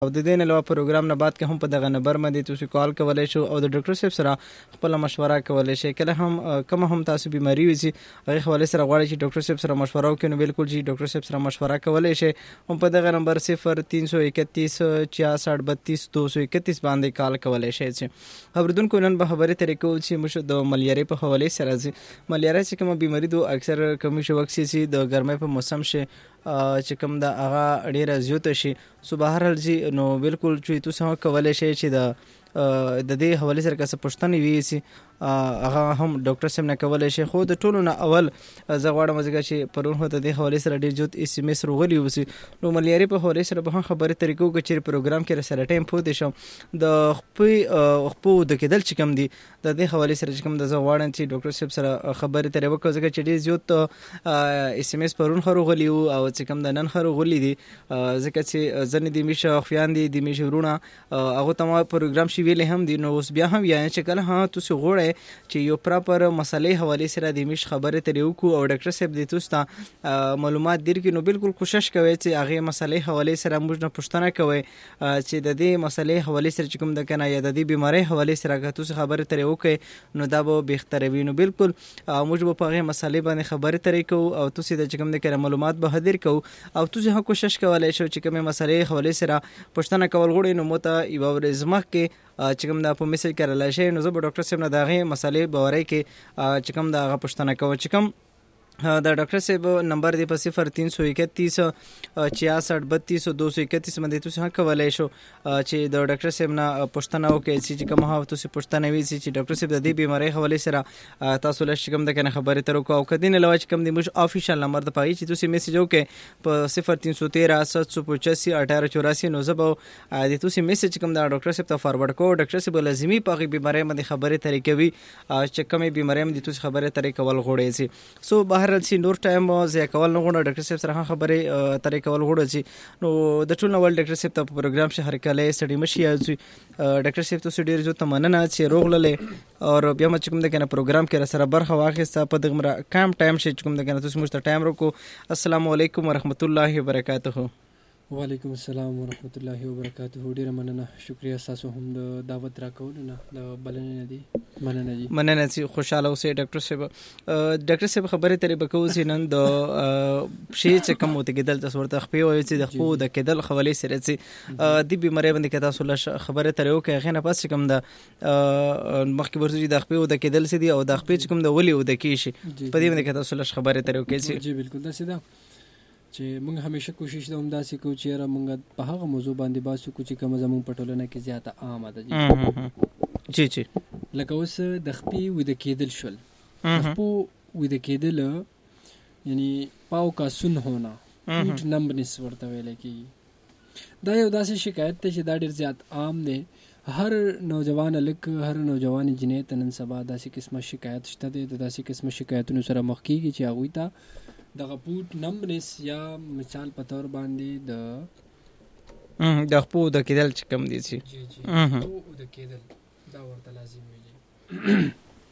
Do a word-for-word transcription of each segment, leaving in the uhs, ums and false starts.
او د دې نه علاوه پروګرام نه بعد کې هم په دغه نمبر باندې تاسو کال کولای شو او د ډاکټر صاحب سره خپل مشوره کولای شئ. کله هم کوم هم تاسو بیماری وي هغه حواله سره غواړئ چې ډاکټر صاحب سره مشوره وکړئ نو بالکل چې ډاکټر صاحب سره مشوره کولای شئ. هم په دغه نمبر صفر تین سو اکتیس چھیاسٹھ بتیس دو سو اکتیس باندې کال کولای شئ. چې خبردونکو نن به خبرې ترې کوو چې موږ د ملیارې په حواله سره چې ملیارې چې کومه بیماری دو اکثر کمی شو وکسي چې د ګرمۍ په موسم شي چې کوم د هغه ډیره زیاته شي سو بهر حال جی نو بالکل چې تاسو کولای شئ چې د د دې حواله سره کس پښتنې وی سي هغه هم ډاکټر سم نه کولای شي. خو د ټولو نه اول زه غواړم چې پرون هو د دې حواله سره ډیر جوت اس ام اس روغلی وسی نو ملیارې په حواله سره به خبره طریقو کې چې پروګرام کې سره ټایم پوت شم د خپل خپل د کېدل چې کم دي د دې حواله سره چې کم د زه غواړم چې ډاکټر سم سره خبره ترې وکړم چې ډیر جوت اس ام اس پرون خروغلی او چې کم د نن خروغلی دي ځکه چې ځنې د میشه خفیان دي د میشه ورونه هغه تمام پروګرام شي ویل هم دي نو اوس بیا هم یا چې کله ها تاسو غوړې چې یو پراپر مسلې حواله سره د میش خبره ترې وکړو او ډاکټر صاحب دې تاسو ته معلومات درکې نو بالکل کوشش کوي چې هغه مسلې حواله سره موږ نه پوښتنه کوي چې د دې مسلې حواله سره چې کوم د کنه یا د دې بیماری حواله سره تاسو خبره ترې وکړي نو دا به بهتر وي. نو بالکل موږ به په هغه مسلې باندې خبره ترې کوو او تاسو د چې کوم د کنه معلومات به حاضر کوو او تاسو هم کوشش کولای شئ چې کومه مسلې حواله سره پوښتنه کول غوړي نو مته یو ورځمخ کې چې کوم دا په میسج کړل شي نو زه به ډاکټر صاحب نه دغه مسلې باورې کې چې کوم دا غو پښتنه کوم چې کوم دا ډاکټر صاحب نمبر دی په صفر تین سو اکتیس چھیاسٹھ بتیس دو سو اکتیس باندې تاسو هم کولای شو چې د ډاکټر صاحب نه پښتنه وکړئ چې کوم هغه تاسو پښتنه وی چې ډاکټر صاحب د دې بیماری حواله سره تاسو له شکم د کنه خبرې تر کو او کدی نه لوي چې کوم د موږ افیشل نمبر د پای چې تاسو میسج وکړئ په صفر تین سو تیرہ سات سو پچاسی اٹھارہ چوراسی نو زبو د تاسو میسج کوم د ډاکټر صاحب ته فارورډ کو ډاکټر صاحب لازمي په بیماری باندې خبرې ترې کوي چې کومه بیماری باندې تاسو خبرې ترې کول غوړئ سي سو بهر چې نور ټایم زه کول نه غواړم ډاکټر صاحب سره خبرې ترې کول غواړم چې نو د ټول نو ډاکټر صاحب ته پروګرام شه هر کله سټډي مشي راځي ډاکټر صاحب تاسو ډیر جو تمننه چې روغللې او بیا مچ کوم د کنه پروګرام کې سره برخه واخیسته په دغه کم ټایم شي کوم د کنه تاسو مشته ټایم ورکو. السلام علیکم ورحمت الله وبرکاته. وعلیکم السلام ورحمت الله وبرکاته. ډیره مننه شکریہ تاسو هم د دعوت راکول نه د بلنه دي مننه دي مننه چې خوشاله اوسئ ډاکټر صاحب. ډاکټر صاحب خبره ترې بکو چې نن د شی چې کوم وته کېدل تاسو ورته خپې وایي چې د خپو د کېدل حواله سره چې د بیماری باندې کې تاسو له خبره ترې وکړئ غنه پس کوم د مخکې ورته د خپې د کېدل سدي او د خپې کوم د ولي او د کې شي په دې باندې کې تاسو له خبره ترې وکړئ. جی بالکل دا سیده چې موږ همیشه کوشش کوو داسې کوو چې را موږ په هغه موضوع باندې باسو کو چې کوم زموږ په ټولنه کې زیاته عامه ده. جی جی لکه اوس د خپې وې د کېدل شول د خپو وې د کېدل یعنی پاو کا سن ہونا پوټ نمبنس ورته ویل کېږي. دا یو داسې شکایت ته چې دا ډېر زیات عام دی. هر نوجوان لک هر نوجوان جنې ته نن سبا داسې قسمه شکایت شته دی. د داسې قسمه شکایتونو سره مخ کېږي چې هغوی ته دغه پوټ نمبنس یا مثال په تور باندې د د خپو د کېدل چې کم دي سي جی جی خپو د کېدل دا ورته لازم وي.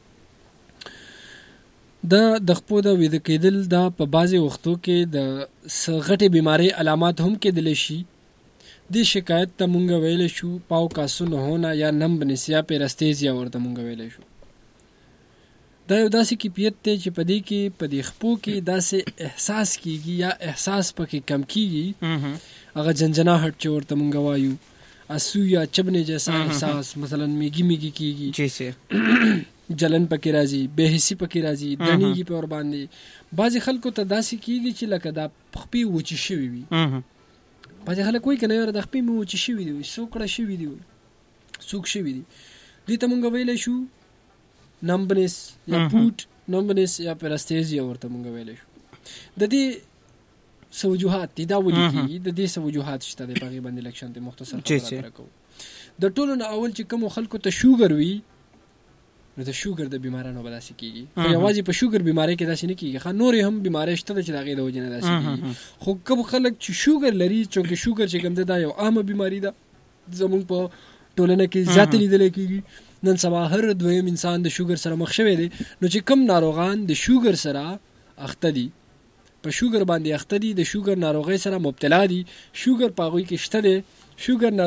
دا د خپو د وې د کېدل دا په بعضې وختو کې د غټې بیماری علامات هم کېدلی شي. دې شکایت ته مونږ ویلی شو پاو کاسون ہونا یا نمبنس یا پیرستیزیا ورته مونږ ویلی شو. دا یو داسې کیفیت دی چې په دې کې په دې خپو کې داسې احساس کېږي یا احساس پکې کم کېږي. هغه جنجناهټ چې ورته مونږ وایو اسو یا چبنے جیسا احساس مثلا میګي میګي کېږي جی سي جلن پکې راځي بے حسی پکې راځي دنیږي په ور باندې. بعضې خلکو ته داسې کېږي چې لکه دا خپې وچې شوي وي. بعضې خلک وایي که نه یاره د خپې مې وچې شوي دي سوکړه شوي دي سوک شوي دي. دې ته مونږ ویلی شو نمبنس یا پوټ نمبنس یا پیرستیزیا ورته مونږ ویلی شو. د دې څه وجوهات دي دا ولې کېږي د دې څه وجوهات شته دی په هغې باندې لږ شانتې مختصر خبره راکوو. د ټولو نه اول چې کومو خلکو ته شوګر وي نو د شوګر د بیمارانو به داسې کېږي. خو یوازې په شوګر بیمارۍ کې داسې نه کېږي. ښه نورې هم بیمارۍ شته ده چې د هغې د وجې نه داسې کېږي. خو کوم خلک چې شوګر لري چونکې شوګر چې کوم دی دا یو عامه بیماري ده زموږ په ټولنه کې زیاته لیدلی کېږي. نن سبا هر دویم انسان د شوګر سره مخ شوی دی. نو چې کم ناروغان د شوګر سره اخته دي په شوګر باندې اخته دي د شوګر ناروغۍ سره مبتلا دي شوګر په هغوی کې شته دی شوګر